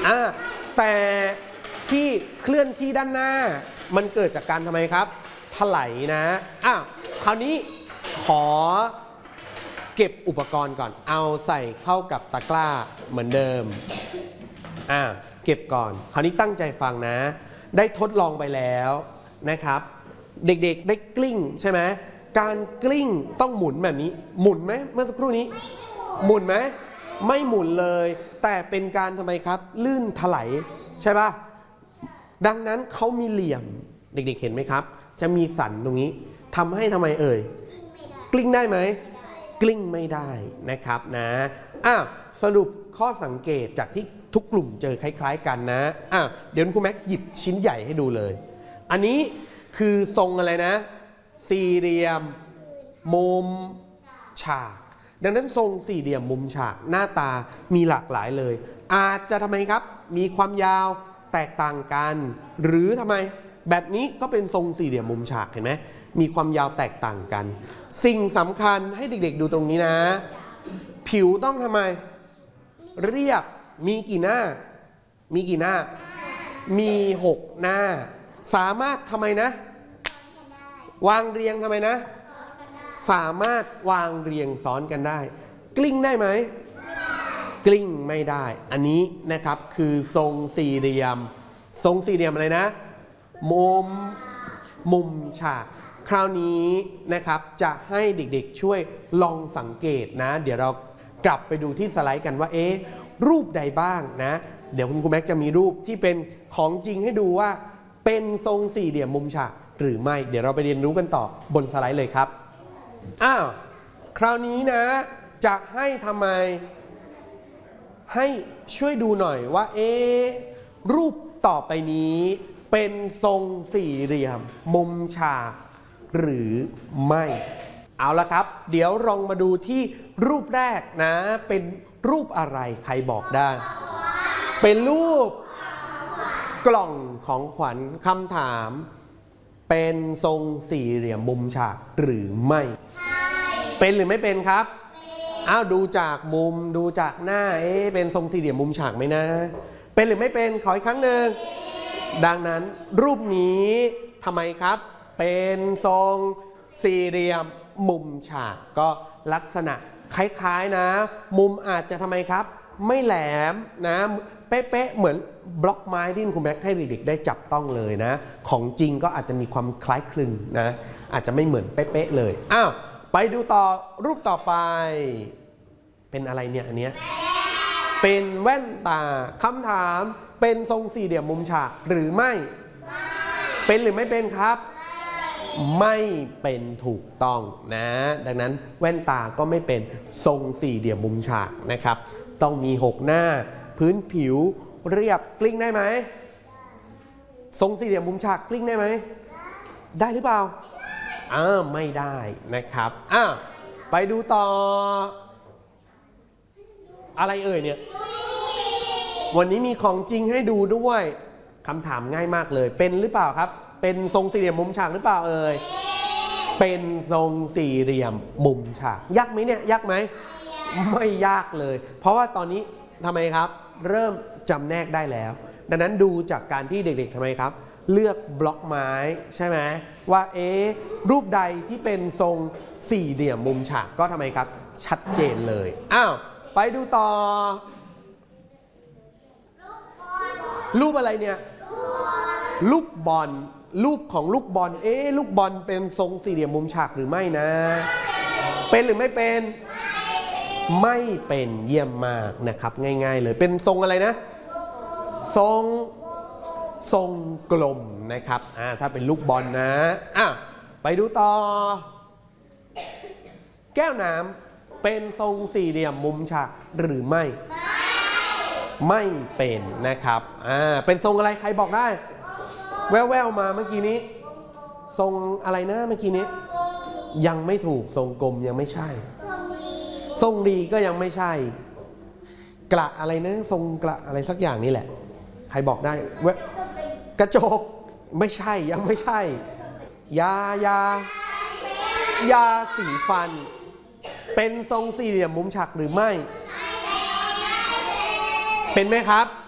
แต่ที่เคลื่อนที่ด้านหน้ามันเกิดจากการทำไมครับถลายนะคราวนี้ขอเก็บอุปกรณ์ก่อนเอาใส่เข้ากับตะกร้าเหมือนเดิมเก็บก่อนคราวนี้ตั้งใจฟังนะได้ทดลองไปแล้วนะครับเด็กๆได้กลิ้งใช่ไหมการกลิ้งต้องหมุนแบบนี้หมุนไหมเมื่อสักครู่นี้หมุนไหมไม่หมุนเลยแต่เป็นการทำไมครับลื่นถลายใช่ป่ะดังนั้นเขามีเหลี่ยมเด็กๆเห็นไหมครับจะมีสันตรงนี้ทำให้ทำไมเอ่ยกลิ้งได้ไหมกลิ้งไม่ได้นะครับนะสรุปข้อสังเกตจากที่ทุกกลุ่มเจอคล้ายๆกันนะเดี๋ยวคุณแม็กหยิบชิ้นใหญ่ให้ดูเลยอันนี้คือทรงอะไรนะสี่เหลี่ยมมุมฉากดังนั้นทรงสี่เหลี่ยมมุมฉากหน้าตามีหลากหลายเลยอาจจะทำไมครับมีความยาวแตกต่างกันหรือทำไมแบบนี้ก็เป็นทรงสี่เหลี่ยมมุมฉากเห็นไหมมีความยาวแตกต่างกันสิ่งสำคัญให้เด็กๆดูตรงนี้นะผิวต้องทำไมเรียบมีกี่หน้ามีกี่หน้ามี6หน้าสามารถทำไมนะวางเรียงทำไมนะสามารถวางเรียงซ้อนกันได้กลิ้งได้ไหมกลิ้งไม่ได้อันนี้นะครับคือทรงสี่เหลี่ยมทรงสี่เหลี่ยมอะไรนะมุมฉากคราวนี้นะครับจะให้เด็กๆช่วยลองสังเกตนะเดี๋ยวเรากลับไปดูที่สไลด์กันว่ารูปใดบ้างนะเดี๋ยวคุณครูแม็กจะมีรูปที่เป็นของจริงให้ดูว่าเป็นทรงสี่เหลี่ยมมุมฉากหรือไม่เดี๋ยวเราไปเรียนรู้กันต่อบนสไลด์เลยครับคราวนี้นะจะให้ทำไมให้ช่วยดูหน่อยว่ารูปต่อไปนี้เป็นทรงสี่เหลี่ยมมุมฉากหรือไม่เอาละครับเดี๋ยวลองมาดูที่รูปแรกนะเป็นรูปอะไรใครบอกได้เป็นรูปกล่องของขวัญคำถามเป็นทรงสี่เหลี่ยมมุมฉากหรือไม่เป็นหรือไม่เป็นครับดูจากมุมดูจากหน้าเป็นทรงสี่เหลี่ยมมุมฉากไหมนะเป็นหรือไม่เป็นขออีกครั้งหนึ่งดังนั้นรูปนี้ทำไมครับเป็นทรงสี่เหลี่ยมมุมฉากก็ลักษณะคล้ายๆนะมุมอาจจะทำไมครับไม่แหลมนะเป๊ะๆเหมือนบล็อกไม้ที่คุณแม็กให้เด็กๆได้จับต้องเลยนะของจริงก็อาจจะมีความคล้ายคลึงนะอาจจะไม่เหมือนเป๊ะๆเลยไปดูต่อรูปต่อไปเป็นอะไรเนี่ยอันเนี้ยเป็นแว่นตาคำถามเป็นทรงสี่เหลี่ยมมุมฉากหรือไม่เป็นหรือไม่เป็นครับไม่เป็นถูกต้องนะดังนั้นแว่นตาก็ไม่เป็นทรงสี่เหลี่ยมมุมฉากนะครับต้องมี6หน้าพื้นผิวเรียบกลิ้งได้ไหมทรงสี่เหลี่ยมมุมฉากกลิ้งได้ไหมได้หรือเปล่าไม่ได้นะครับไปดูต่ออะไรเอ่ยเนี่ยวันนี้มีของจริงให้ดูด้วยคำถามง่ายมากเลยเป็นหรือเปล่าครับเป็นทรงสี่เหลี่ยมมุมฉากหรือเปล่าเอ่ยเป็นทรงสี่เหลี่ยมมุมฉากยากไหมเนี่ยยากไหมไม่ยากเลยเพราะว่าตอนนี้ทำไมครับเริ่มจำแนกได้แล้วดังนั้นดูจากการที่เด็กๆทำไมครับเลือกบล็อกไม้ใช่ไหมว่ารูปใดที่เป็นทรงสี่เหลี่ยมมุมฉากก็ทำไมครับชัดเจนเลยไปดูต่อรูปอะไรเนี่ยลูกบอลรูปของลูกบอลลูกบอลเป็นทรงสี่เหลี่ยมมุมฉากหรือไม่นะเป็นหรือไม่เป็นไม่เป็นเยี่ยมมากนะครับง่ายๆเลยเป็นทรงอะไรนะทรงกลมนะครับถ้าเป็นลูกบอลนะไปดูต่อแก้วน้ำเป็นทรงสี่เหลี่ยมมุมฉากหรือไม่เป็นนะครับเป็นทรงอะไรใครบอกได้แว่วๆมาเมื่อกี้นี้ทรงอะไรนะเมื่อกี้นี้ยังไม่ถูกทรงกลมยังไม่ใช่ทรงดีก็ยังไม่ใช่กระอะไรนะทรงกระอะไรสักอย่างนี่แหละใครบอกได้กระจกไม่ใช่ยังไม่ใช่ยาสีฟันเป็นทรงสี่เหลี่ยมมุมฉากหรือไม่เป็นไหมครับ